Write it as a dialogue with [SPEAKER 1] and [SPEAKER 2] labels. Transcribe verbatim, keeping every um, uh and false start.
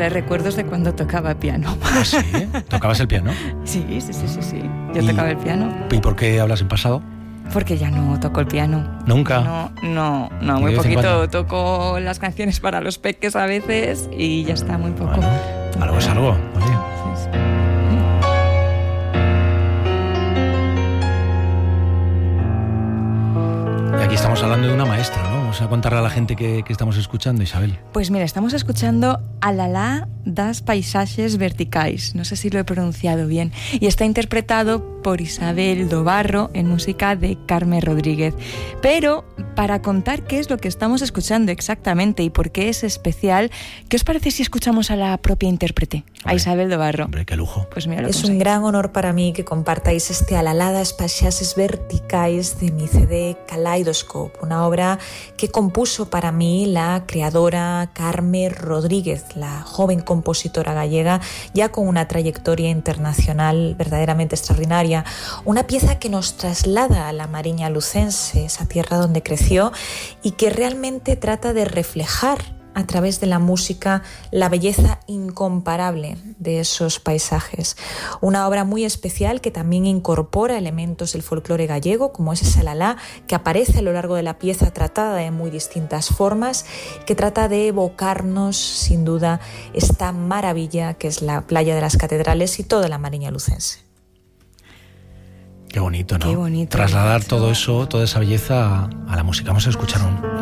[SPEAKER 1] trae recuerdos de cuando tocaba piano.
[SPEAKER 2] ¿Ah, sí? ¿Tocabas el piano?
[SPEAKER 1] Sí, sí, sí, sí, sí. Yo
[SPEAKER 2] ¿Y,
[SPEAKER 1] tocaba el piano.
[SPEAKER 2] ¿Y por qué hablas en pasado?
[SPEAKER 1] Porque ya no toco el piano.
[SPEAKER 2] ¿Nunca?
[SPEAKER 1] No, no, no, muy poquito. Toco las canciones para los peques a veces y ya está, muy poco.
[SPEAKER 2] Bueno, algo es algo, oye.
[SPEAKER 1] Sí, sí.
[SPEAKER 2] Y aquí estamos hablando de una maestra, ¿no? Vamos a contarle a la gente que, que estamos escuchando, Isabel.
[SPEAKER 1] Pues mira, estamos escuchando Alalá das Paisaxes Verticais, no sé si lo he pronunciado bien, y está interpretado por Isabel do Barro en música de Carme Rodríguez. Pero para contar qué es lo que estamos escuchando exactamente y por qué es especial, ¿qué os parece si escuchamos a la propia intérprete, a
[SPEAKER 2] Hombre,
[SPEAKER 1] Isabel do Barro?
[SPEAKER 2] Hombre, qué lujo.
[SPEAKER 1] Pues mira,
[SPEAKER 3] es un gran honor para mí que compartáis este Alalá das Paisaxes Verticais de mi C D Kaleidoscope, una obra que compuso para mí la creadora Carme Rodríguez, la joven compositora gallega, ya con una trayectoria internacional verdaderamente extraordinaria. Una pieza que nos traslada a la Mariña lucense, esa tierra donde creció, y que realmente trata de reflejar a través de la música la belleza incomparable de esos paisajes. Una obra muy especial que también incorpora elementos del folclore gallego, como es ese alalá, que aparece a lo largo de la pieza tratada de muy distintas formas, que trata de evocarnos, sin duda, esta maravilla que es la playa de las catedrales y toda la Mariña lucense.
[SPEAKER 2] Qué bonito, ¿no?
[SPEAKER 1] Qué bonito.
[SPEAKER 2] Trasladar todo eso, toda esa belleza a, a la música. Vamos a escuchar un...